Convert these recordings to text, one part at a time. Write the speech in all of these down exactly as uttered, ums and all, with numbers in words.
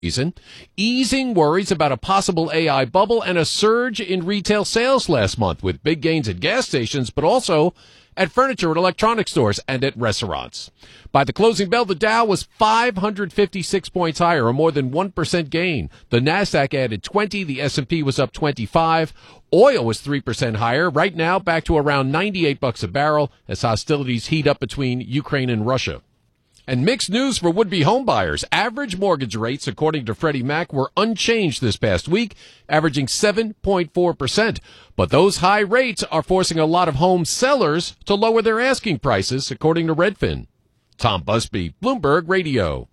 reason, easing worries about a possible A I bubble and a surge in retail sales last month with big gains at gas stations, but also at furniture and electronics stores and at restaurants. By the closing bell, the Dow was five hundred fifty-six points higher, a more than one percent gain. The Nasdaq added twenty, the S and P was up twenty-five. Oil was three percent higher, right now back to around ninety-eight bucks a barrel as hostilities heat up between Ukraine and Russia. And mixed news for would-be homebuyers. Average mortgage rates, according to Freddie Mac, were unchanged this past week, averaging seven point four percent. But those high rates are forcing a lot of home sellers to lower their asking prices, according to Redfin. Tom Busby, Bloomberg Radio.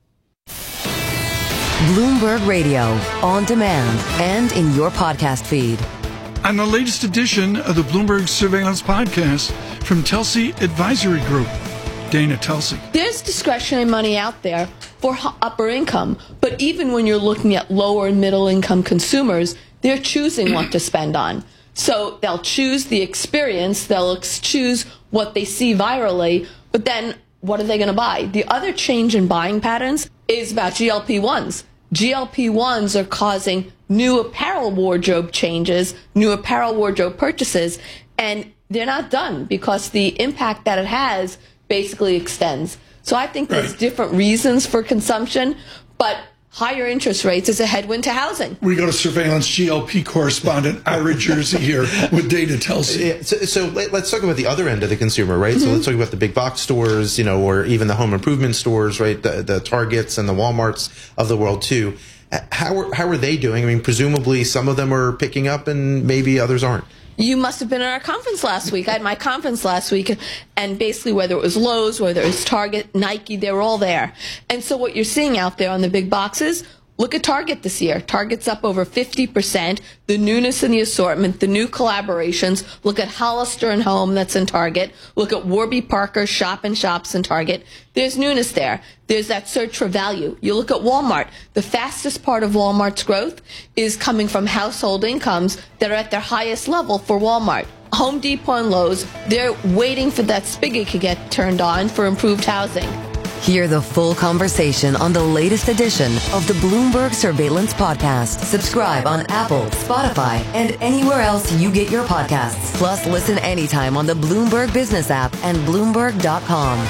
Bloomberg Radio, on demand and in your podcast feed. On the latest edition of the Bloomberg Surveillance Podcast from Telsey Advisory Group. Dana Telsey. There's discretionary money out there for upper income, but even when you're looking at lower and middle income consumers, they're choosing what to spend on. So they'll choose the experience, they'll ex- choose what they see virally, but then what are they going to buy? The other change in buying patterns is about G L P ones. G L P ones are causing new apparel wardrobe changes, new apparel wardrobe purchases, and they're not done because the impact that it has basically extends. So I think there's right. different reasons for consumption, but higher interest rates is a headwind to housing. We got a surveillance G L P correspondent, Ira Jersey, here with Dana Telsey. Yeah, so, so let, let's talk about the other end of the consumer, right? Mm-hmm. So let's talk about the big box stores, you know, or even the home improvement stores, right? The, the Targets and the Walmarts of the world too. How are, how are they doing? I mean, presumably some of them are picking up and maybe others aren't. You must have been at our conference last week. I had my conference last week, and basically whether it was Lowe's, whether it was Target, Nike, they were all there. And so what you're seeing out there on the big boxes, look at Target this year. Target's up over fifty percent. The newness in the assortment, the new collaborations. Look at Hollister and Home that's in Target. Look at Warby Parker Shop and Shops in Target. There's newness there. There's that search for value. You look at Walmart. The fastest part of Walmart's growth is coming from household incomes that are at their highest level for Walmart. Home Depot and Lowe's, they're waiting for that spigot to get turned on for improved housing. Hear the full conversation on the latest edition of the Bloomberg Surveillance Podcast. Subscribe on Apple, Spotify, and anywhere else you get your podcasts. Plus, listen anytime on the Bloomberg Business app and Bloomberg dot com.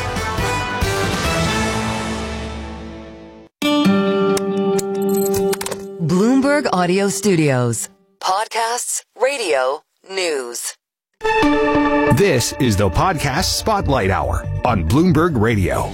Bloomberg Audio Studios. Podcasts, radio, news. This is the Podcast Spotlight Hour on Bloomberg Radio.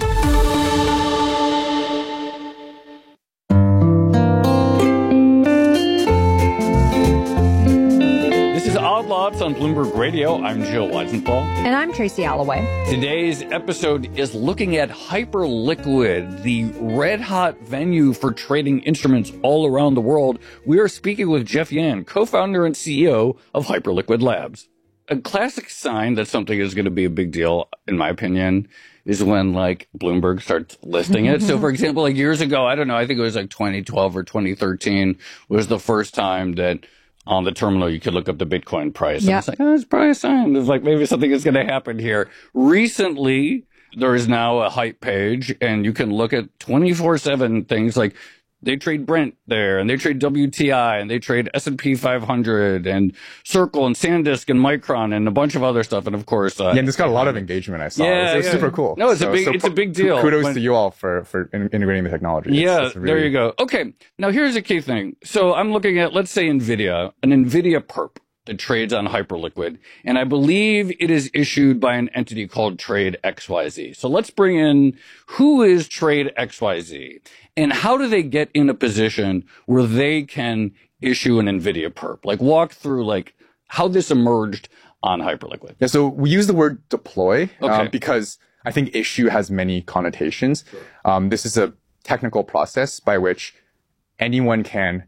Odd Lots on Bloomberg Radio. I'm Joe Weisenthal. And I'm Tracy Alloway. Today's episode is looking at Hyperliquid, the red-hot venue for trading instruments all around the world. We are speaking with Jeff Yan, co-founder and C E O of Hyperliquid Labs. A classic sign that something is going to be a big deal, in my opinion, is when, like, Bloomberg starts listing it. So, for example, like years ago, I don't know, I think it was like twenty twelve or twenty thirteen was the first time that on the terminal, you could look up the Bitcoin price. Yep. And it's like, oh, it's probably a sign. It's like, maybe something is going to happen here. Recently, there is now a hype page, and you can look at twenty-four seven things like they trade Brent there, and they trade W T I, and they trade S and P five hundred, and Circle, and SanDisk, and Micron, and a bunch of other stuff. And of course, uh, yeah, and it's got a lot of engagement. I saw. Yeah, it was, it was yeah. super cool. No, it's so, a big, so it's a big deal. Kudos when, to you all for for in, integrating the technology. It's, yeah, it's really... there you go. Okay, now here's a key thing. So I'm looking at, let's say, NVIDIA, an NVIDIA perp that trades on Hyperliquid, and I believe it is issued by an entity called Trade X Y Z. So let's bring in, who is Trade X Y Z, and how do they get in a position where they can issue an NVIDIA perp? Like, walk through, like, how this emerged on Hyperliquid. Yeah, so we use the word deploy okay. um, because I think issue has many connotations. Sure. Um, this is a technical process by which anyone can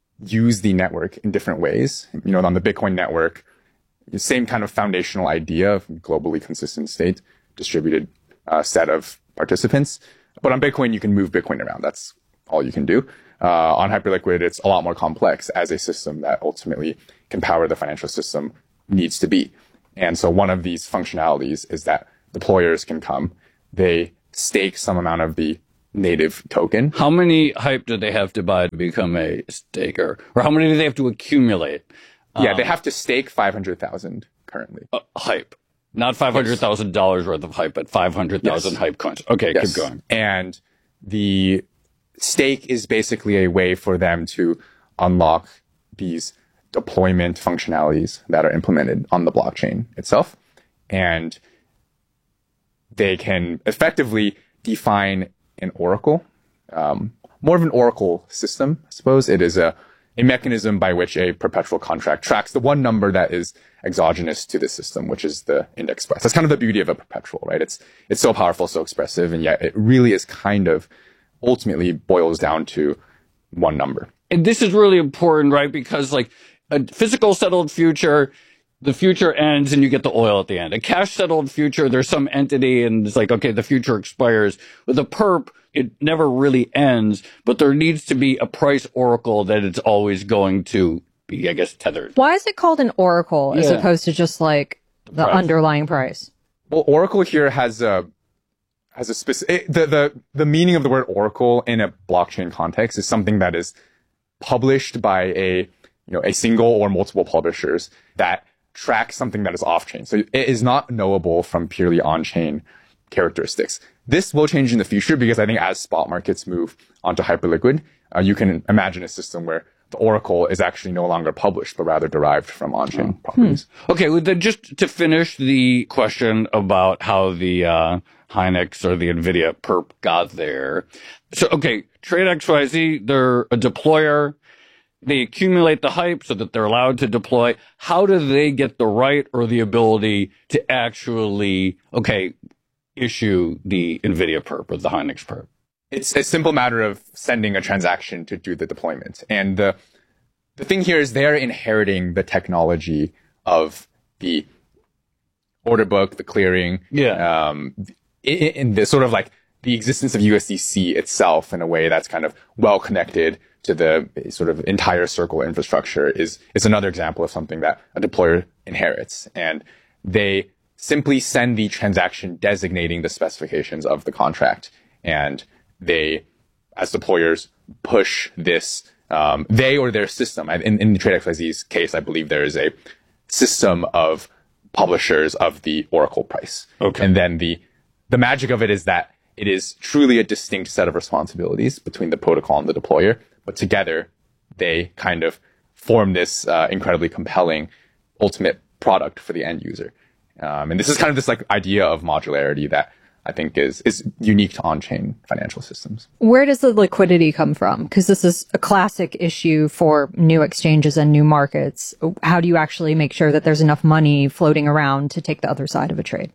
use the network in different ways. You know, on the Bitcoin network, the same kind of foundational idea of globally consistent state, distributed uh, set of participants. But on Bitcoin, you can move Bitcoin around. That's all you can do. Uh, on Hyperliquid, it's a lot more complex as a system that ultimately can power the financial system needs to be. And so one of these functionalities is that deployers can come, they stake some amount of the native token. How many hype do they have to buy to become a staker? Or how many do they have to accumulate? Yeah, um, they have to stake five hundred thousand currently. Uh, hype. Not five hundred thousand dollars worth of hype, but five hundred thousand yes. hype coins. Okay, yes. Keep going. And the stake is basically a way for them to unlock these deployment functionalities that are implemented on the blockchain itself. And they can effectively define an oracle, um, more of an oracle system, I suppose. It is a, a mechanism by which a perpetual contract tracks the one number that is exogenous to the system, which is the index price. That's kind of the beauty of a perpetual, right? It's, it's so powerful, so expressive, and yet it really is kind of ultimately boils down to one number. And this is really important, right? Because like a physical settled future, the future ends and you get the oil at the end. A cash settled future, there's some entity and it's like, okay, the future expires. With a perp, it never really ends, but there needs to be a price oracle that it's always going to be, I guess, tethered. Why is it called an oracle as Yeah. opposed to just like the Price. underlying price? Well, oracle here has a has a specific the the the meaning of the word oracle in a blockchain context is something that is published by a you know a single or multiple publishers that track something that is off-chain. So it is not knowable from purely on-chain characteristics. This will change in the future because I think as spot markets move onto Hyperliquid, uh, you can imagine a system where the oracle is actually no longer published, but rather derived from on-chain oh. properties. Hmm. Okay, well, then just to finish the question about how the uh, Hynix or the NVIDIA perp got there. So, okay, TradeXYZ, they're a deployer. They accumulate the hype so that they're allowed to deploy. How do they get the right or the ability to actually, okay, issue the NVIDIA perp or the Hynix perp? It's a simple matter of sending a transaction to do the deployment. And the the thing here is they're inheriting the technology of the order book, the clearing, yeah. um, in, in the sort of like the existence of U S D C itself in a way that's kind of well connected to the sort of entire Circle infrastructure is, is another example of something that a deployer inherits. And they simply send the transaction designating the specifications of the contract. And they, as deployers, push this, um, they or their system. In, in the TradeXYZ's case, I believe there is a system of publishers of the oracle price. Okay. And then the, the magic of it is that it is truly a distinct set of responsibilities between the protocol and the deployer. But together, they kind of form this uh, incredibly compelling ultimate product for the end user. Um, and this is kind of this like idea of modularity that I think is is unique to on-chain financial systems. Where does the liquidity come from? Because this is a classic issue for new exchanges and new markets. How do you actually make sure that there's enough money floating around to take the other side of a trade?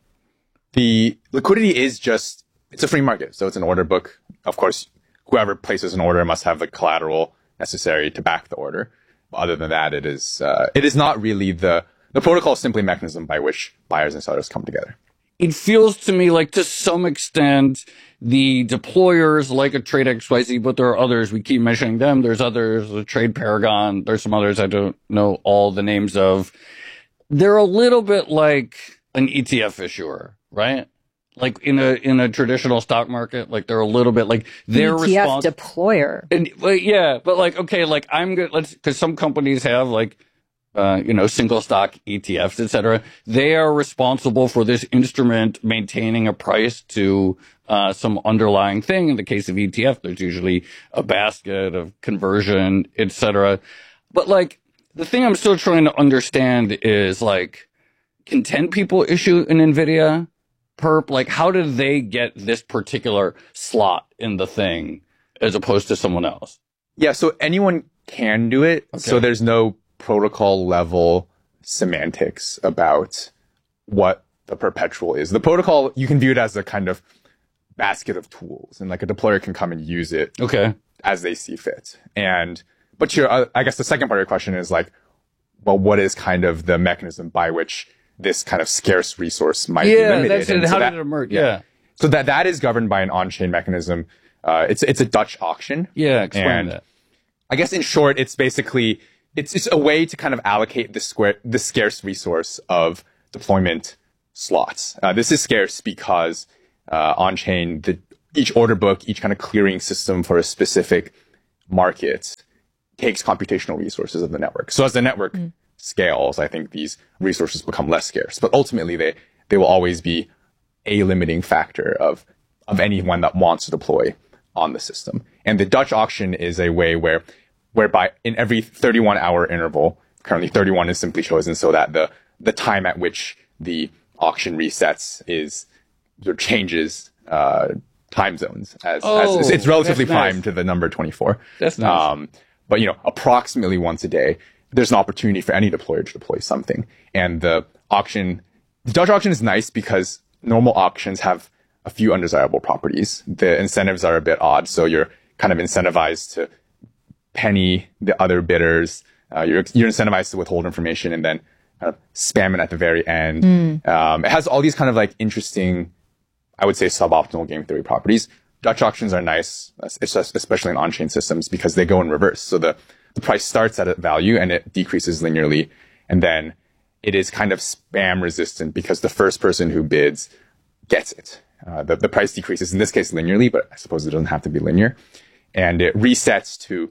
The liquidity is just, it's a free market. So it's an order book. Of course, whoever places an order must have the collateral necessary to back the order. Other than that, it is uh, it is not really the the protocol is simply a mechanism by which buyers and sellers come together. It feels to me like to some extent the deployers like a TradeXYZ, but there are others. We keep mentioning them. There's others, a Trade Paragon. There's some others I don't know all the names of. They're a little bit like an E T F issuer, right? Like in a in a traditional stock market, like they're a little bit like they're E T F respons- deployer. And well, yeah, but like okay, like I'm good. Let's because some companies have like uh, you know single stock E T Fs, et cetera. They are responsible for this instrument maintaining a price to uh, some underlying thing. In the case of E T F, there's usually a basket of conversion, et cetera. But like the thing I'm still trying to understand is like, can ten people issue an NVIDIA perp? Like, how did they get this particular slot in the thing as opposed to someone else? Yeah, so anyone can do it. Okay. So there's no protocol level semantics about what the perpetual is. The protocol, you can view it as a kind of basket of tools, and like a deployer can come and use it okay. as they see fit. And, but your, uh, I guess the second part of your question is like, well, what is kind of the mechanism by which this kind of scarce resource might yeah, be limited? That's it. And How so did that, it emerge? Yeah. yeah. So that, that is governed by an on-chain mechanism. Uh, it's, it's a Dutch auction. Yeah, explain and that. I guess in short, it's basically, it's, it's a way to kind of allocate the square, the scarce resource of deployment slots. Uh, this is scarce because, uh, on-chain, the, each order book, each kind of clearing system for a specific market takes computational resources of the network. So as the network mm. scales, I think these resources become less scarce. But ultimately, they, they will always be a limiting factor of, of anyone that wants to deploy on the system. And the Dutch auction is a way where, whereby in every thirty-one hour interval, currently thirty-one is simply chosen so that the, the time at which the auction resets is, or changes, uh, time zones as, oh, as it's relatively primed nice. to the number twenty-four. That's nice. Um, but you know, approximately once a day, there's an opportunity for any deployer to deploy something. And the auction, the Dutch auction is nice because normal auctions have a few undesirable properties. The incentives are a bit odd. So you're kind of incentivized to penny the other bidders. Uh, you're, you're incentivized to withhold information and then kind of spam it at the very end. Mm. Um, it has all these kind of like interesting, I would say, suboptimal game theory properties. Dutch auctions are nice, especially in on-chain systems, because they go in reverse. So the, the price starts at a value and it decreases linearly. And then it is kind of spam resistant because the first person who bids gets it. Uh, the, the price decreases, in this case, linearly, but I suppose it doesn't have to be linear. And it resets to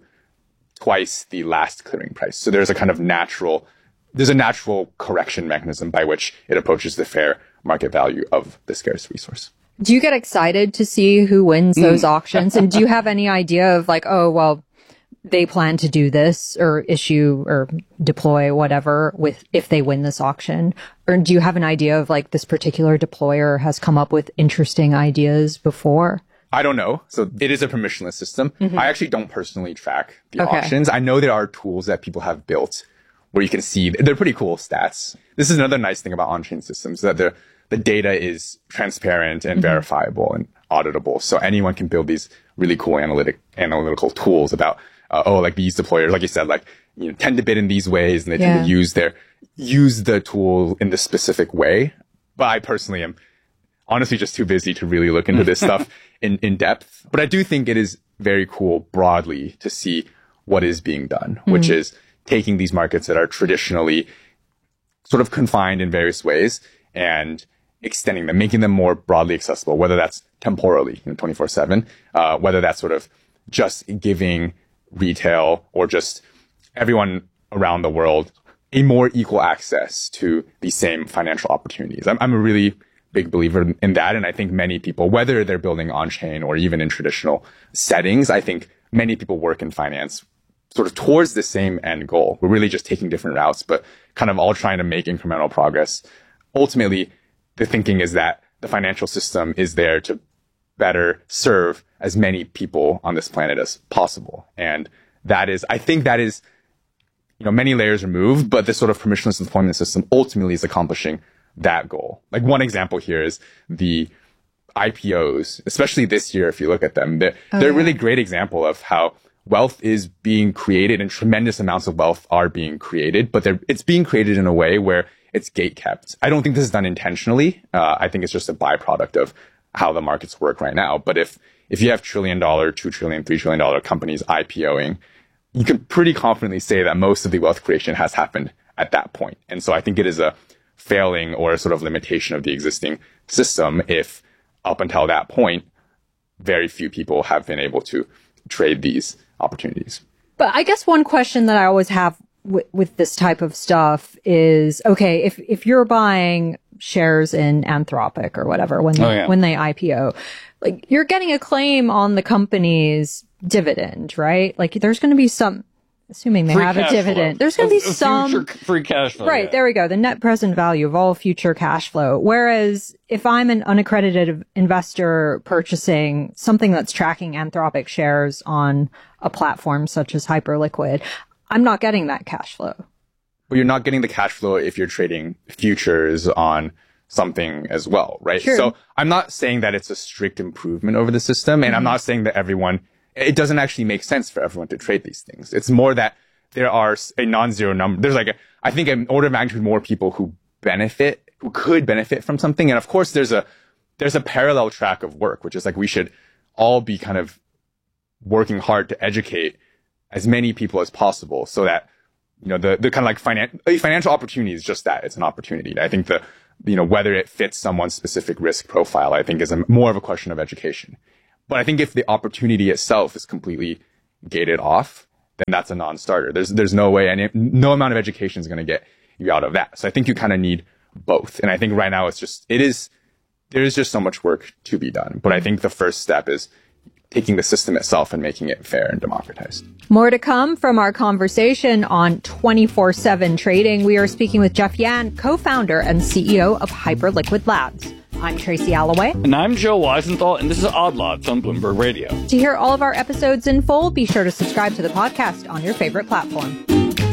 twice the last clearing price. So there's a kind of natural, there's a natural correction mechanism by which it approaches the fair market value of the scarce resource. Do you get excited to see who wins those mm. auctions? And do you have any idea of like, oh, well, they plan to do this or issue or deploy whatever with if they win this auction? Or do you have an idea of like this particular deployer has come up with interesting ideas before? I don't know. So it is a permissionless system. Mm-hmm. I actually don't personally track the okay. auctions. I know there are tools that people have built where you can see, they're pretty cool stats. This is another nice thing about on-chain systems, that the the data is transparent and mm-hmm. verifiable and auditable. So anyone can build these really cool analytic analytical tools about, uh, oh, like these deployers, like you said, like, you know, tend to bid in these ways and they yeah. tend to use their, use the tool in this specific way. But I personally am honestly just too busy to really look into this stuff in, in depth. But I do think it is very cool broadly to see what is being done, mm-hmm. which is taking these markets that are traditionally sort of confined in various ways and extending them, making them more broadly accessible, whether that's temporally, you know, twenty-four seven, uh, whether that's sort of just giving retail or just everyone around the world a more equal access to these same financial opportunities. I'm, I'm a really big believer in that. And I think many people, whether they're building on-chain or even in traditional settings, I think many people work in finance sort of towards the same end goal. We're really just taking different routes, but kind of all trying to make incremental progress. Ultimately, the thinking is that the financial system is there to better serve as many people on this planet as possible. And that is, I think that is, you know, many layers removed, but this sort of permissionless deployment system ultimately is accomplishing that goal. Like one example here is the I P Os, especially this year, if you look at them, they're, oh, they're yeah. a really great example of how wealth is being created and tremendous amounts of wealth are being created, but it's being created in a way where it's gate kept. I don't think this is done intentionally. Uh, I think it's just a byproduct of how the markets work right now. But if, if you have trillion dollar, two trillion, three trillion dollar companies IPOing, you can pretty confidently say that most of the wealth creation has happened at that point. And so I think it is a failing or a sort of limitation of the existing system if up until that point, very few people have been able to trade these opportunities. But I guess one question that I always have w- with this type of stuff is, okay, if, if you're buying shares in Anthropic or whatever, when they, oh, yeah. when they I P O, like you're getting a claim on the company's dividend, right? Like there's going to be some, assuming they free have a dividend, flow. There's going to be a, a some free cash flow. Right. Yeah. There we go. The net present value of all future cash flow. Whereas if I'm an unaccredited investor purchasing something that's tracking Anthropic shares on a platform such as Hyperliquid, I'm not getting that cash flow. Well, you're not getting the cash flow if you're trading futures on something as well, right? Sure. So I'm not saying that it's a strict improvement over the system, and mm-hmm. I'm not saying that everyone, it doesn't actually make sense for everyone to trade these things. It's more that there are a non-zero number. There's like a, I think an order of magnitude more people who benefit, who could benefit from something. And of course, there's a, there's a parallel track of work, which is like we should all be kind of working hard to educate as many people as possible so that, you know, the, the kind of like finan- financial opportunity is just that. It's an opportunity. I think the, you know, whether it fits someone's specific risk profile, I think is a, more of a question of education. But I think if the opportunity itself is completely gated off, then that's a non-starter. There's there's no way, any no amount of education is going to get you out of that. So I think you kind of need both. And I think right now it's just it is there is just so much work to be done. But I think the first step is taking the system itself and making it fair and democratized. More to come from our conversation on twenty-four seven trading. We are speaking with Jeff Yan, co-founder and C E O of Hyperliquid Labs. I'm Tracy Alloway. And I'm Joe Weisenthal, and this is Odd Lots on Bloomberg Radio. To hear all of our episodes in full, be sure to subscribe to the podcast on your favorite platform.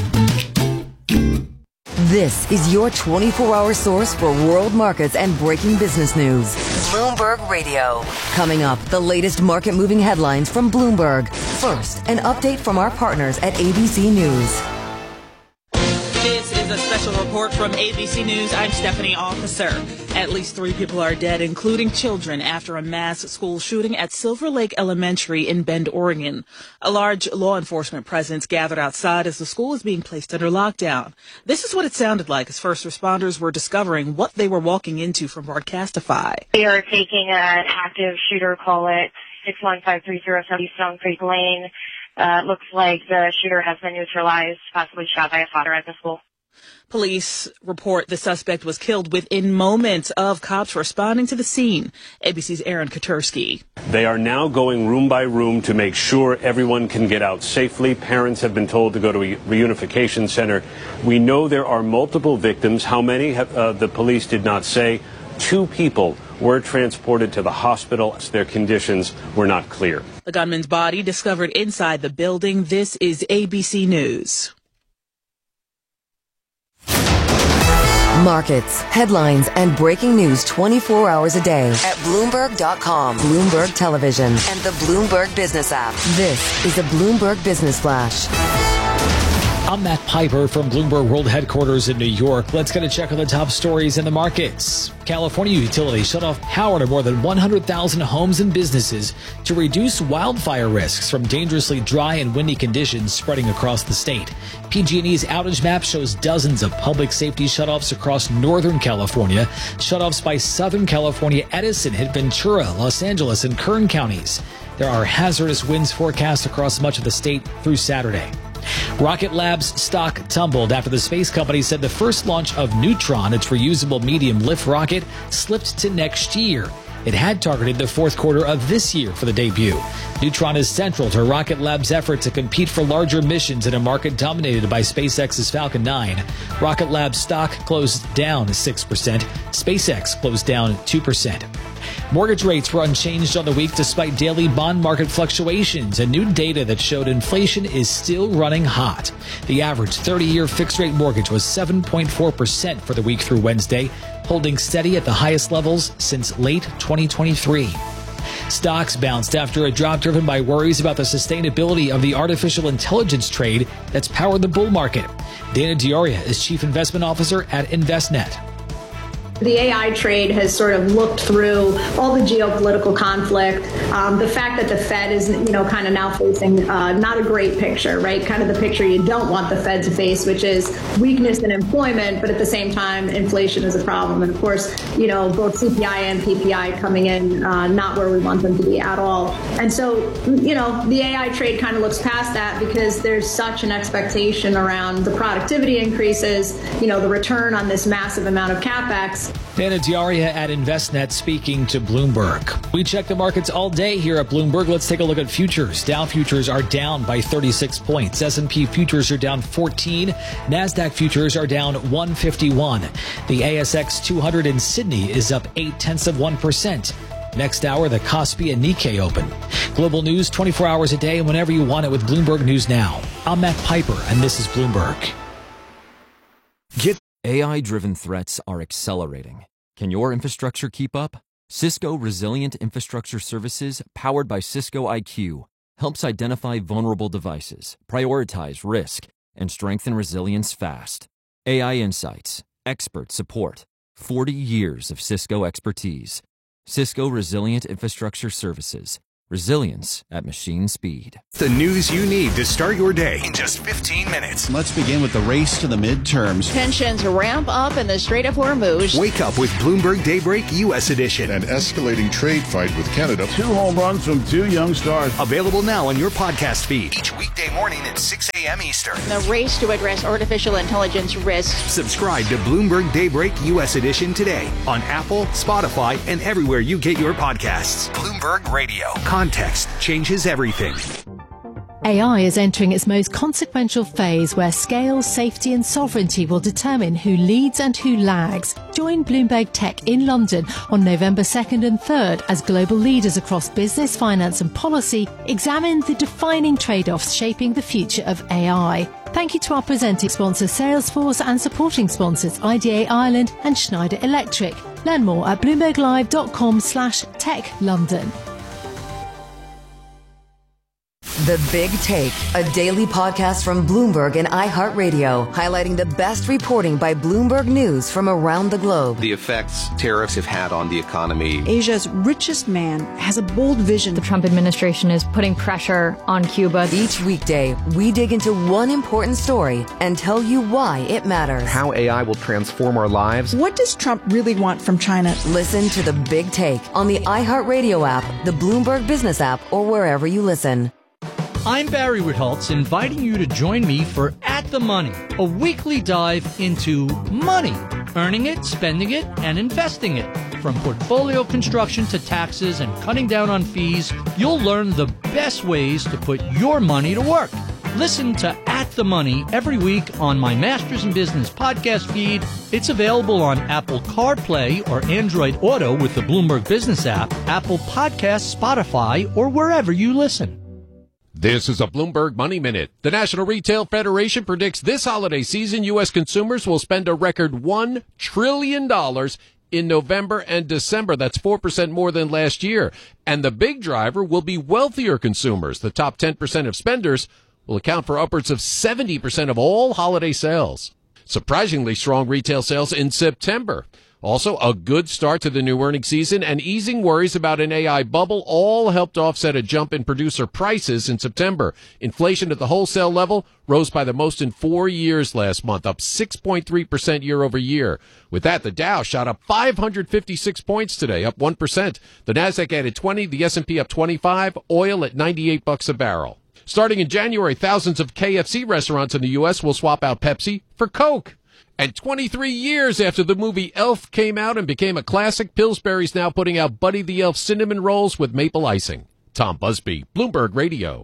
This is your twenty-four hour source for world markets and breaking business news. Bloomberg Radio. Coming up, the latest market-moving headlines from Bloomberg. First, an update from our partners at A B C News. This is a special report from A B C News. I'm Stephanie Officer. At least three people are dead, including children, after a mass school shooting at Silver Lake Elementary in Bend, Oregon. A large law enforcement presence gathered outside as the school is being placed under lockdown. This is what it sounded like as first responders were discovering what they were walking into from Broadcastify. We are taking an active shooter call at six one five three zero South Stone Creek Lane. Uh, looks like the shooter has been neutralized, possibly shot by a father at the school. Police report the suspect was killed within moments of cops responding to the scene. A B C's Aaron Katersky. They are now going room by room to make sure everyone can get out safely. Parents have been told to go to a reunification center. We know there are multiple victims. How many have, uh, the police did not say. Two people were transported to the hospital. Their conditions were not clear. The gunman's body discovered inside the building. This is A B C News. Markets, headlines, and breaking news twenty-four hours a day at Bloomberg dot com, Bloomberg Television, and the Bloomberg Business app. This is a Bloomberg Business Flash. I'm Matt Piper from Bloomberg World Headquarters in New York. Let's get a check on the top stories in the markets. California utilities shut off power to more than one hundred thousand homes and businesses to reduce wildfire risks from dangerously dry and windy conditions spreading across the state. P G and E's outage map shows dozens of public safety shutoffs across Northern California. Shutoffs by Southern California Edison hit Ventura, Los Angeles, and Kern counties. There are hazardous winds forecast across much of the state through Saturday. Rocket Lab's stock tumbled after the space company said the first launch of Neutron, its reusable medium lift rocket, slipped to next year. It had targeted the fourth quarter of this year for the debut. Neutron is central to Rocket Lab's effort to compete for larger missions in a market dominated by SpaceX's Falcon nine. Rocket Lab's stock closed down six percent. SpaceX closed down two percent. Mortgage rates were unchanged on the week despite daily bond market fluctuations and new data that showed inflation is still running hot. The average thirty-year fixed-rate mortgage was seven point four percent for the week through Wednesday, holding steady at the highest levels since late twenty twenty-three. Stocks bounced after a drop driven by worries about the sustainability of the artificial intelligence trade that's powered the bull market. Dana Dioria is Chief Investment Officer at Envestnet. The A I trade has sort of looked through all the geopolitical conflict, um, the fact that the Fed is, you know, kind of now facing uh, not a great picture, right? Kind of the picture you don't want the Fed to face, which is weakness in employment, but at the same time, inflation is a problem. And of course, you know, both C P I and P P I coming in uh, not where we want them to be at all. And so, you know, the A I trade kind of looks past that because there's such an expectation around the productivity increases, you know, the return on this massive amount of CapEx. Dana Dioria at Envestnet speaking to Bloomberg. We check the markets all day here at Bloomberg. Let's take a look at futures. Dow futures are down by thirty-six points. S and P futures are down fourteen. NASDAQ futures are down one fifty-one. The A S X two hundred in Sydney is up eight tenths of one percent. Next hour, the Kospi and Nikkei open. Global news twenty-four hours a day and whenever you want it with Bloomberg News Now. I'm Matt Piper, and this is Bloomberg. Get A I-driven threats are accelerating. Can your infrastructure keep up? Cisco Resilient Infrastructure Services, powered by Cisco I Q, helps identify vulnerable devices, prioritize risk, and strengthen resilience fast. A I insights, expert support, forty years of Cisco expertise. Cisco Resilient Infrastructure Services. Resilience at machine speed. The news you need to start your day in just fifteen minutes. Let's begin with the race to the midterms. Tensions ramp up in the Strait of Hormuz. Wake up with Bloomberg Daybreak U S Edition. An escalating trade fight with Canada. Two home runs from two young stars. Available now on your podcast feed. Each weekday morning at six a.m. Eastern. The race to address artificial intelligence risks. Subscribe to Bloomberg Daybreak U S Edition today on Apple, Spotify, and everywhere you get your podcasts. Bloomberg Radio. Context changes everything. A I is entering its most consequential phase where scale, safety and sovereignty will determine who leads and who lags. Join Bloomberg Tech in London on November second and third as global leaders across business, finance and policy examine the defining trade-offs shaping the future of A I. Thank you to our presenting sponsor Salesforce and supporting sponsors I D A Ireland and Schneider Electric. Learn more at bloomberglive.com slash tech London. The Big Take, a daily podcast from Bloomberg and iHeartRadio, highlighting the best reporting by Bloomberg News from around the globe. The effects tariffs have had on the economy. Asia's richest man has a bold vision. The Trump administration is putting pressure on Cuba. Each weekday, we dig into one important story and tell you why it matters. How A I will transform our lives. What does Trump really want from China? Listen to The Big Take on the iHeartRadio app, the Bloomberg Business app, or wherever you listen. I'm Barry Ritholtz, inviting you to join me for At the Money, a weekly dive into money, earning it, spending it, and investing it. From portfolio construction to taxes and cutting down on fees, you'll learn the best ways to put your money to work. Listen to At the Money every week on my Masters in Business podcast feed. It's available on Apple CarPlay or Android Auto with the Bloomberg Business app, Apple Podcasts, Spotify, or wherever you listen. This is a Bloomberg Money Minute. The National Retail Federation predicts this holiday season U S consumers will spend a record one trillion dollars in November and December. That's four percent more than last year. And the big driver will be wealthier consumers. The top ten percent of spenders will account for upwards of seventy percent of all holiday sales. Surprisingly strong retail sales in September. Also, a good start to the new earnings season and easing worries about an A I bubble all helped offset a jump in producer prices in September. Inflation at the wholesale level rose by the most in four years last month, up six point three percent year over year. With that, the Dow shot up five hundred fifty-six points today, up one percent. The Nasdaq added twenty, the S and P up twenty-five, oil at ninety-eight bucks a barrel. Starting in January, thousands of K F C restaurants in the U S will swap out Pepsi for Coke. And twenty-three years after the movie Elf came out and became a classic, Pillsbury's now putting out Buddy the Elf cinnamon rolls with maple icing. Tom Busby, Bloomberg Radio.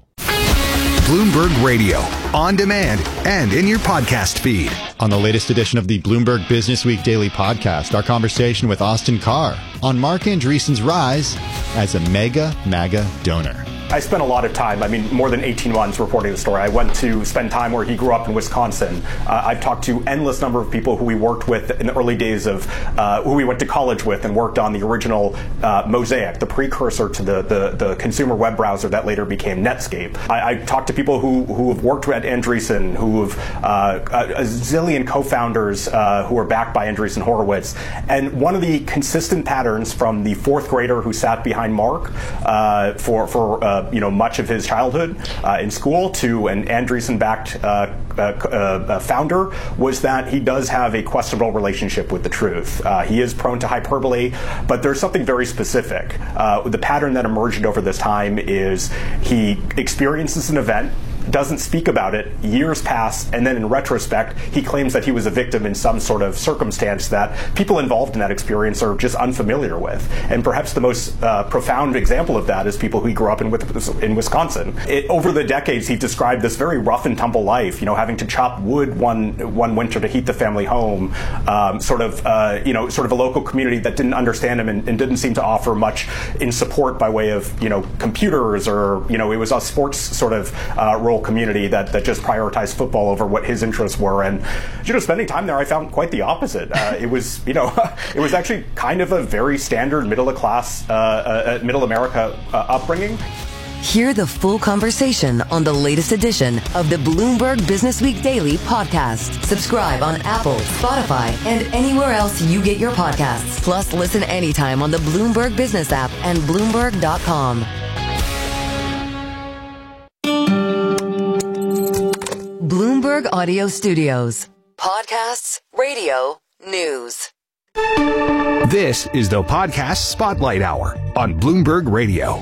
Bloomberg Radio, on demand and in your podcast feed. On the latest edition of the Bloomberg Business Week Daily Podcast, our conversation with Austin Carr on Marc Andreessen's rise as a mega MAGA donor. I spent a lot of time, I mean, more than eighteen months reporting the story. I went to spend time where he grew up in Wisconsin. Uh, I've talked to endless number of people who we worked with in the early days of, uh, who we went to college with and worked on the original uh, Mosaic, the precursor to the, the, the consumer web browser that later became Netscape. I, I talked to people who, who have worked at Andreessen, who have uh, a, a zillion co-founders uh, who are backed by Andreessen Horowitz. And one of the consistent patterns from the fourth grader who sat behind Marc uh, for, for uh, you know, much of his childhood uh, in school to an Andreessen-backed uh, uh, uh, founder was that he does have a questionable relationship with the truth. Uh, he is prone to hyperbole, but there's something very specific. Uh, the pattern that emerged over this time is he experiences an event, doesn't speak about it, years pass, and then in retrospect, he claims that he was a victim in some sort of circumstance that people involved in that experience are just unfamiliar with. And perhaps the most uh, profound example of that is people who he grew up in, with, in Wisconsin. It, over the decades, he described this very rough and tumble life, you know, having to chop wood one one winter to heat the family home, um, sort of, uh, you know, sort of a local community that didn't understand him and, and didn't seem to offer much in support by way of, you know, computers or, you know, it was a sports sort of uh, role community that, that just prioritized football over what his interests were. And, you know, spending time there, I found quite the opposite. Uh, it was, you know, it was actually kind of a very standard middle-class, uh, uh, middle America uh, upbringing. Hear the full conversation on the latest edition of the Bloomberg Business Week Daily Podcast. Subscribe on Apple, Spotify, and anywhere else you get your podcasts. Plus, listen anytime on the Bloomberg Business app and Bloomberg dot com. Bloomberg Audio Studios. Podcasts, radio, news. This is the Podcast Spotlight Hour on Bloomberg Radio.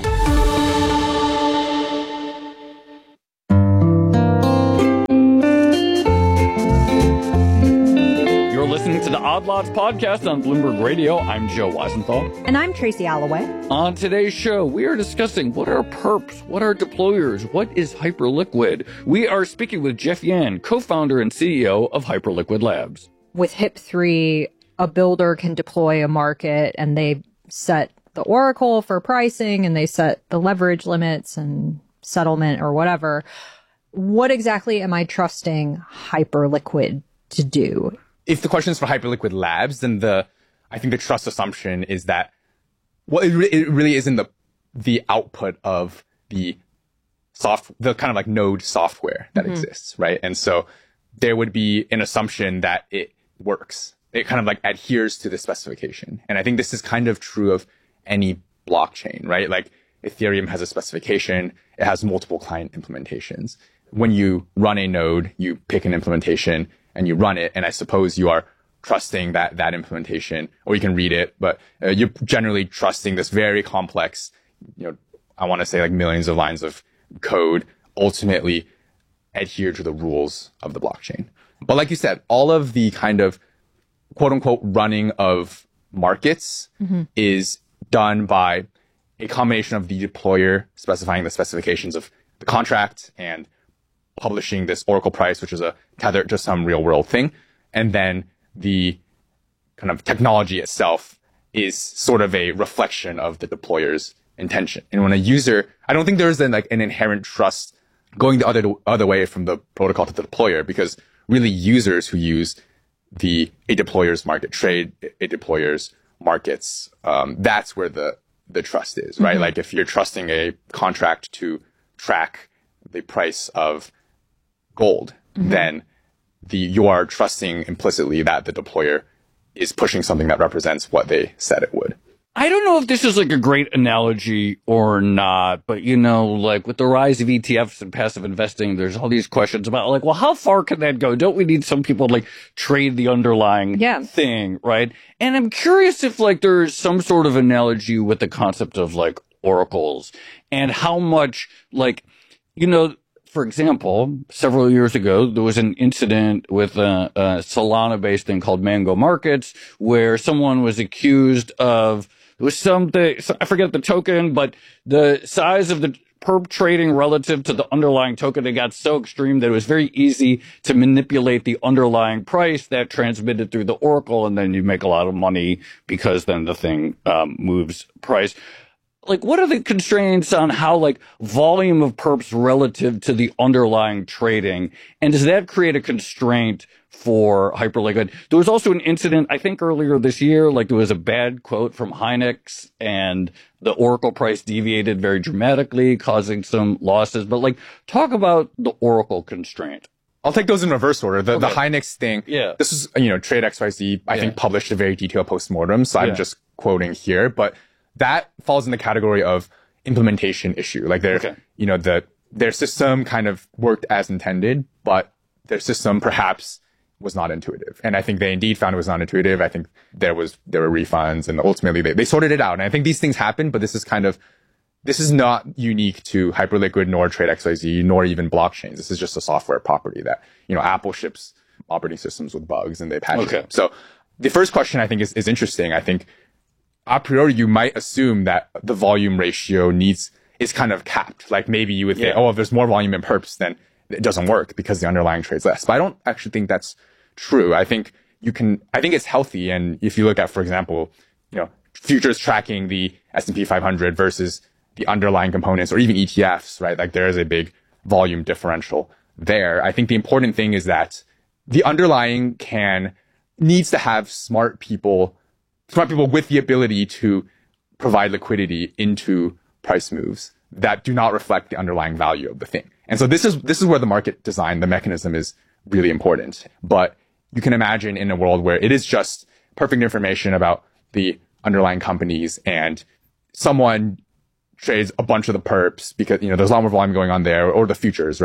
You're listening to the Odd Lots podcast on Bloomberg Radio. I'm Joe Weisenthal. And I'm Tracy Alloway. On today's show, we are discussing what are perps, what are deployers, what is Hyperliquid. We are speaking with Jeff Yan, co-founder and C E O of Hyperliquid Labs. With H I P three, a builder can deploy a market and they set the oracle for pricing and they set the leverage limits and settlement or whatever. What exactly am I trusting Hyperliquid to do? If the question is for Hyperliquid Labs, then the I think the trust assumption is that well, it, re- it really isn't the the output of the soft the kind of like node software that mm-hmm. exists, right? And so there would be an assumption that it works. It kind of like adheres to the specification. And I think this is kind of true of any blockchain, right? Like Ethereum has a specification. It has multiple client implementations. When you run a node, you pick an implementation and you run it. And I suppose you are trusting that, that implementation, or you can read it, but uh, you're generally trusting this very complex, you know, I want to say like millions of lines of code ultimately adhere to the rules of the blockchain. But like you said, all of the kind of quote unquote running of markets mm-hmm. is done by a combination of the deployer specifying the specifications of the contract and publishing this oracle price, which is a tethered to some real world thing. And then the kind of technology itself is sort of a reflection of the deployer's intention. And when a user, I don't think there's an, like an inherent trust going the other, other way from the protocol to the deployer, because really users who use the a deployer's market trade, a deployer's markets, um, that's where the, the trust is, right? Mm-hmm. Like if you're trusting a contract to track the price of gold, mm-hmm. then the, you are trusting implicitly that the deployer is pushing something that represents what they said it would. I don't know if this is like a great analogy or not, but you know, like with the rise of E T Fs and passive investing, there's all these questions about like, well, how far can that go? Don't we need some people to like trade the underlying yeah. thing, right? And I'm curious if like there's some sort of analogy with the concept of like oracles and how much like, you know, for example, several years ago, there was an incident with a, a Solana-based thing called Mango Markets where someone was accused of It was something, I forget the token, but the size of the perp trading relative to the underlying token, it got so extreme that it was very easy to manipulate the underlying price that transmitted through the oracle, and then you make a lot of money because then the thing um, moves price. Like, what are the constraints on how, like, volume of perps relative to the underlying trading? And does that create a constraint for Hyperliquid? There was also an incident, I think earlier this year, like there was a bad quote from Hynix and the oracle price deviated very dramatically, causing some losses. But like, talk about the oracle constraint. I'll take those in reverse order. The, okay. the Hynix thing, yeah. this is, you know, Trade X Y Z, I yeah. think published a very detailed postmortem. So I'm yeah. just quoting here, but that falls in the category of implementation issue. Like their, okay. you know, the, their system kind of worked as intended, but their system perhaps was not intuitive. And I think they indeed found it was not intuitive. I think there was, there were refunds and ultimately they, they sorted it out. And I think these things happen, but this is kind of, this is not unique to Hyperliquid nor Trade X Y Z nor even blockchains. This is just a software property that, you know, Apple ships operating systems with bugs and they patch okay. them. So the first question I think is, is interesting. I think a priori, you might assume that the volume ratio needs, is kind of capped. Like maybe you would yeah. think, oh, if there's more volume in perps, then it doesn't work because the underlying trade's less. But I don't actually think that's true. I think you can, I think it's healthy. And if you look at, for example, you know, futures tracking the S and P five hundred versus the underlying components or even E T Fs, right? Like there is a big volume differential there. I think the important thing is that the underlying can, needs to have smart people, smart people with the ability to provide liquidity into price moves that do not reflect the underlying value of the thing. And so this is, this is where the market design, the mechanism is really important. But you can imagine in a world where it is just perfect information about the underlying companies and someone trades a bunch of the perps because, you know, there's a lot more volume going on there or the futures, right?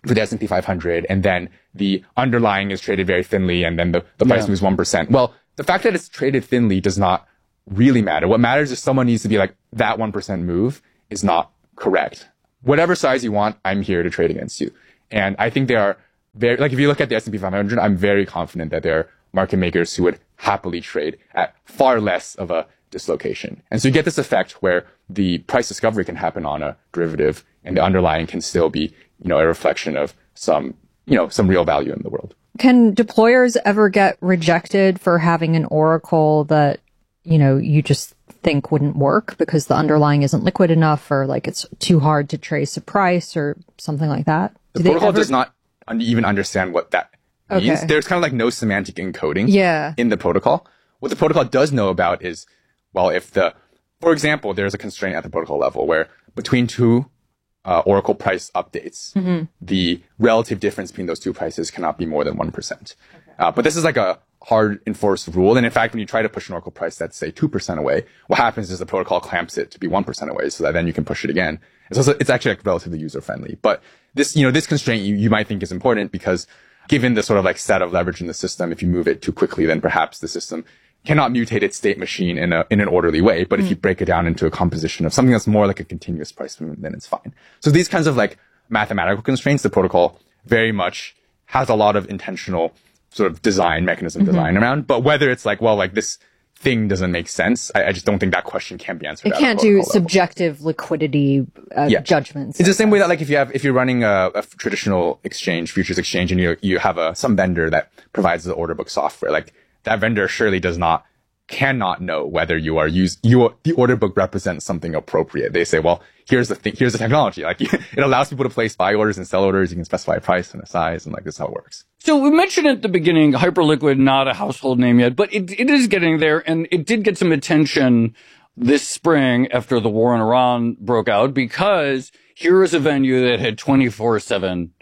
for the S and P five hundred, and then the underlying is traded very thinly, and then the, the price yeah. moves one percent. Well, the fact that it's traded thinly does not really matter. What matters is someone needs to be like, that one percent move is not correct. Whatever size you want, I'm here to trade against you. And I think there are very, like if you look at the S and P five hundred, I'm very confident that there are market makers who would happily trade at far less of a dislocation. And so you get this effect where the price discovery can happen on a derivative and the underlying can still be, you know, a reflection of some, you know, some real value in the world. Can deployers ever get rejected for having an oracle that, you know, you just think wouldn't work because the underlying isn't liquid enough, or like it's too hard to trace a price or something like that? The Do protocol ever... does not un- even understand what that means. Okay. There's kind of like no semantic encoding yeah. in the protocol. What the protocol does know about is, well, if the, for example, there's a constraint at the protocol level where between two uh, Oracle price updates, mm-hmm. the relative difference between those two prices cannot be more than one percent. Okay. Uh, but this is like a hard enforced rule. And in fact, when you try to push an Oracle price that's, say, two percent away, what happens is the protocol clamps it to be one percent away so that then you can push it again. And so it's actually like relatively user friendly. But this, you know, this constraint you, you might think is important because given the sort of like set of leverage in the system, if you move it too quickly, then perhaps the system cannot mutate its state machine in a in an orderly way. But mm. if you break it down into a composition of something that's more like a continuous price movement, then it's fine. So these kinds of like mathematical constraints, the protocol very much has a lot of intentional sort of design, mechanism mm-hmm. design around. But whether it's like, well, like this thing doesn't make sense, I, I just don't think that question can be answered. It can't do level. subjective liquidity uh, yeah. judgments. It's the same way that like if you have, if you're running a, a traditional exchange, futures exchange, and you you have a some vendor that provides the order book software, like that vendor surely does not, cannot know whether you are use you the order book represents something appropriate. They say, well, here's the thing, here's the technology. Like it allows people to place buy orders and sell orders. You can specify a price and a size, and like this is how it works. So we mentioned at the beginning, Hyperliquid, not a household name yet, but it it is getting there, and it did get some attention this spring after the war in Iran broke out, because here is a venue that had twenty-four seven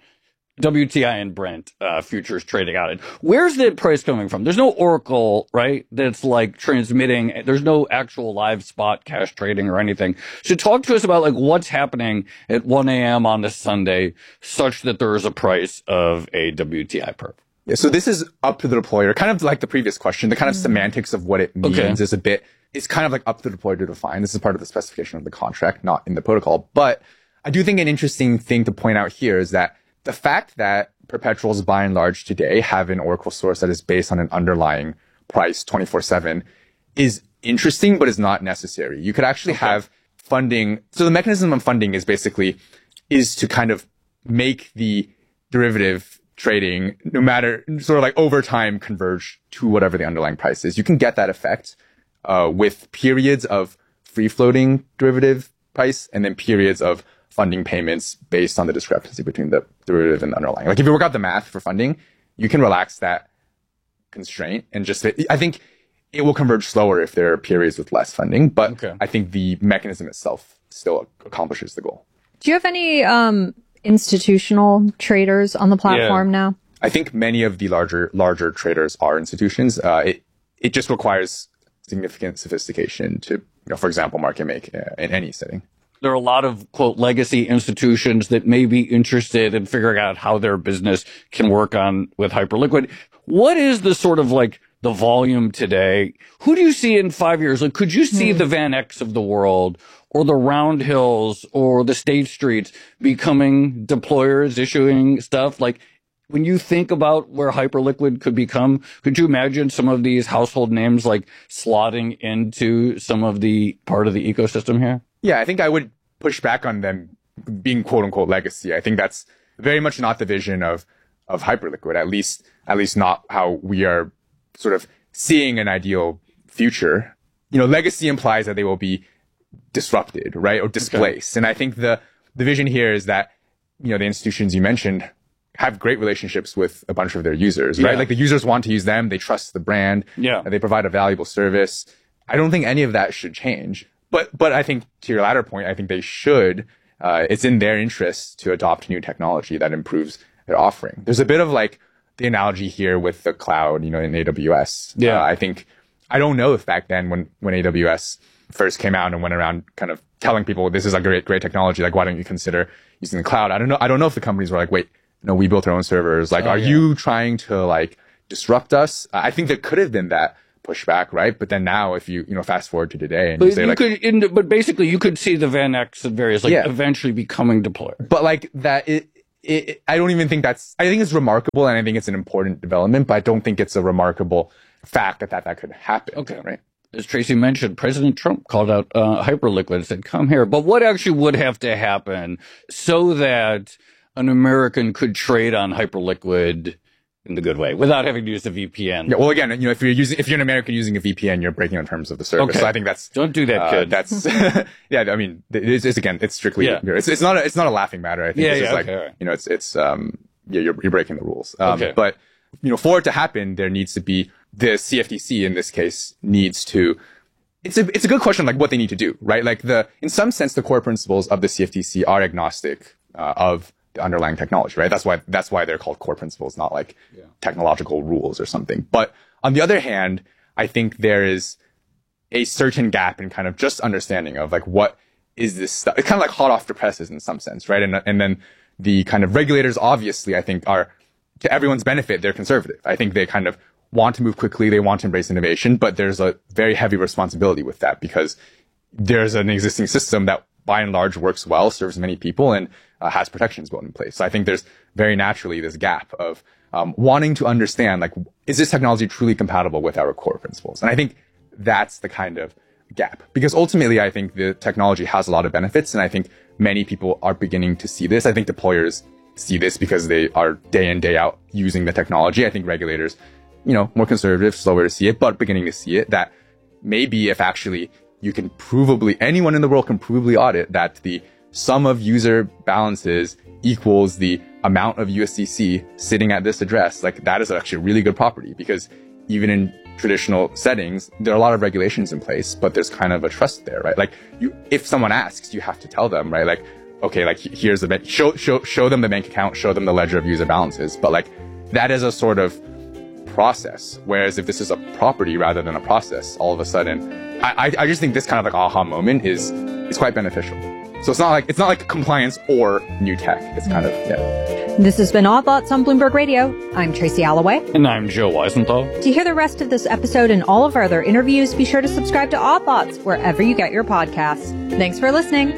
W T I and Brent uh, futures trading out it. Where's the price coming from? There's no Oracle, right? That's like transmitting. There's no actual live spot cash trading or anything. So talk to us about like what's happening at one a.m. on this Sunday such that there is a price of a W T I perp. Yeah, so this is up to the deployer. Kind of like the previous question, the kind of mm. semantics of what it means okay. is a bit, it's kind of like up to the deployer to define. This is part of the specification of the contract, not in the protocol. But I do think an interesting thing to point out here is that the fact that perpetuals by and large today have an Oracle source that is based on an underlying price twenty-four seven is interesting, but is not necessary. You could actually okay. have funding. So the mechanism of funding is basically, is to kind of make the derivative trading, no matter, sort of like over time, converge to whatever the underlying price is. You can get that effect uh, with periods of free floating derivative price and then periods of funding payments based on the discrepancy between the derivative and the underlying. Like if you work out the math for funding, you can relax that constraint and just, I think it will converge slower if there are periods with less funding, but okay. I think the mechanism itself still accomplishes the goal. Do you have any um, institutional traders on the platform yeah. now? I think many of the larger larger traders are institutions. Uh, it it just requires significant sophistication to, you know, for example, market make uh, in any setting. There are a lot of, quote, legacy institutions that may be interested in figuring out how their business can work on with Hyperliquid. What is the sort of like the volume today? Who do you see in five years? Like, could you see hmm. the Van Ex of the world or the Round Hills or the State Streets becoming deployers, issuing stuff? Like, when you think about where Hyperliquid could become, could you imagine some of these household names like slotting into some of the part of the ecosystem here? Yeah, I think I would push back on them being quote unquote legacy. I think that's very much not the vision of, of Hyperliquid, at least, at least not how we are sort of seeing an ideal future. You know, legacy implies that they will be disrupted, right? Or displaced. Okay. And I think the, the vision here is that, you know, the institutions you mentioned have great relationships with a bunch of their users, right? Yeah. Like the users want to use them. They trust the brand. Yeah. And they provide a valuable service. I don't think any of that should change. But, but I think to your latter point, I think they should, uh, it's in their interest to adopt new technology that improves their offering. There's a bit of like the analogy here with the cloud, you know, in A W S. Yeah. Uh, I think, I don't know if back then when, when A W S first came out and went around kind of telling people this is a great, great technology, like why don't you consider using the cloud? I don't know. I don't know if the companies were like, wait, you know, we built our own servers. Like, oh, are yeah. you trying to like disrupt us? I think there could have been that pushback, right? But then now, if you you know fast forward to today, and but you say you like, could, in, but basically, you could see the Van X and various like yeah. eventually becoming deployed. But like that, it, it, I don't even think that's. I think it's remarkable, and I think it's an important development. But I don't think it's a remarkable fact that that, that could happen. Okay, right. As Tracy mentioned, President Trump called out uh, Hyperliquid and said, "Come here." But what actually would have to happen so that an American could trade on Hyperliquid in the good way without having to use a V P N? Yeah, well, again, you know, if you're using, if you're an American using a V P N, you're breaking the terms of the service. Okay. So I think that's don't do that, uh, kid. That's yeah. I mean, it's, it's again, it's strictly yeah. it's it's not a, it's not a laughing matter. I think yeah, it's yeah, just okay, like right. you know, it's it's um yeah, you're you're breaking the rules. Um, okay. But you know, for it to happen, there needs to be the C F T C in this case needs to. It's a it's a good question, like what they need to do, right? Like the in some sense, the core principles of the C F T C are agnostic uh, of the underlying technology, right? That's why that's why they're called core principles, not like yeah. technological rules or something. But on the other hand, I think there is a certain gap in kind of just understanding of like what is this stuff. It's kind of like hot off the presses in some sense, right? And and then the kind of regulators, obviously, I think are to everyone's benefit, they're conservative. I think they kind of want to move quickly, they want to embrace innovation, but there's a very heavy responsibility with that because there's an existing system that by and large works well, serves many people, and uh, has protections built in place. So I think there's very naturally this gap of um, wanting to understand, like, is this technology truly compatible with our core principles? And I think that's the kind of gap. Because ultimately, I think the technology has a lot of benefits, and I think many people are beginning to see this. I think deployers see this because they are day in, day out using the technology. I think regulators, you know, more conservative, slower to see it, but beginning to see it, that maybe if actually you can provably, anyone in the world can provably audit that the sum of user balances equals the amount of U S D C sitting at this address, like that is actually a really good property because even in traditional settings, there are a lot of regulations in place, but there's kind of a trust there, right? Like you, if someone asks, you have to tell them, right? Like, okay, like here's the bank, show, show, show them the bank account, show them the ledger of user balances, but like that is a sort of process. Whereas if this is a property rather than a process, all of a sudden, I, I just think this kind of like aha moment is is quite beneficial. So it's not like it's not like compliance or new tech. It's kind of yeah. This has been Odd Lots on Bloomberg Radio. I'm Tracy Alloway. And I'm Joe Weisenthal. To hear the rest of this episode and all of our other interviews, be sure to subscribe to Odd Lots wherever you get your podcasts. Thanks for listening.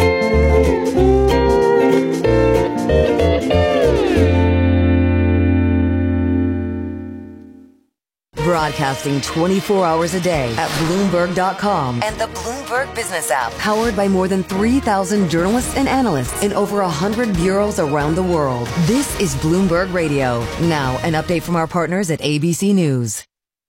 Broadcasting twenty-four hours a day at Bloomberg dot com and the Bloomberg Business app, powered by more than three thousand journalists and analysts in over one hundred bureaus around the world. This is Bloomberg Radio. Now, an update from our partners at A B C News.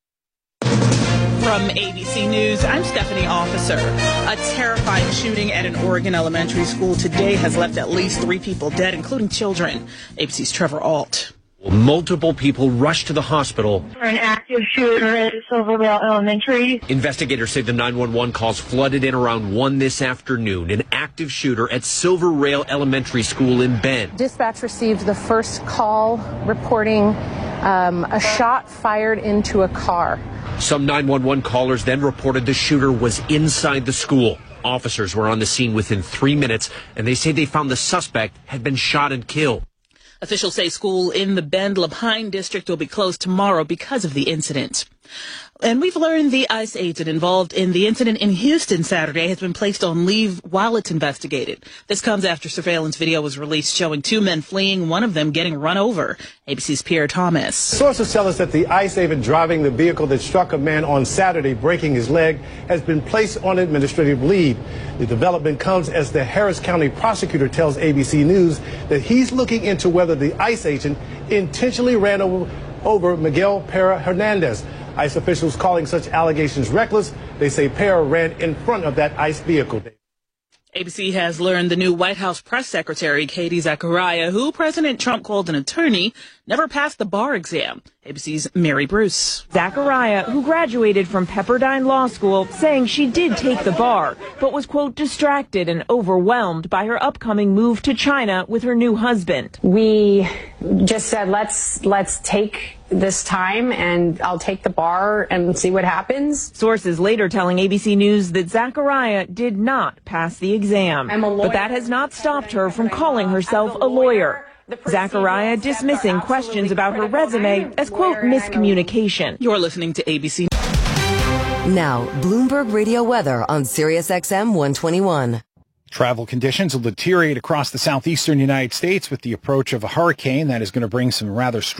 From A B C News, I'm Stephanie Officer. A terrifying shooting at an Oregon elementary school today has left at least three people dead, including children. A B C's Trevor Ault. Multiple people rushed to the hospital for an active shooter at Silvervale Elementary. Investigators say the nine one one calls flooded in around one this afternoon. An active shooter at Silver Rail Elementary School in Bend. Dispatch received the first call reporting um, a shot fired into a car. Some nine one one callers then reported the shooter was inside the school. Officers were on the scene within three minutes, and they say they found the suspect had been shot and killed. Officials say school in the Bend-La Pine district will be closed tomorrow because of the incident. And we've learned the ICE agent involved in the incident in Houston Saturday has been placed on leave while it's investigated. This comes after surveillance video was released showing two men fleeing, one of them getting run over. A B C's Pierre Thomas. Sources tell us that the ICE agent driving the vehicle that struck a man on Saturday, breaking his leg, has been placed on administrative leave. The development comes as the Harris County prosecutor tells A B C News that he's looking into whether the ICE agent intentionally ran over, over Miguel Pera Hernandez. ICE officials calling such allegations reckless. They say Pera ran in front of that ICE vehicle. A B C has learned the new White House press secretary, Katie Zachariah, who President Trump called an attorney, never passed the bar exam. A B C's Mary Bruce. Zachariah, who graduated from Pepperdine Law School, saying she did take the bar, but was, quote, distracted and overwhelmed by her upcoming move to China with her new husband. We just said, let's let's take this time and I'll take the bar and see what happens. Sources later telling A B C News that Zachariah did not pass the exam. I'm a lawyer. But that has not stopped her from calling herself a lawyer. Zachariah dismissing questions about her resume as, quote, miscommunication. You're listening to A B C. Now, Bloomberg Radio weather on Sirius X M one twenty-one. Travel conditions will deteriorate across the southeastern United States with the approach of a hurricane that is going to bring some rather strong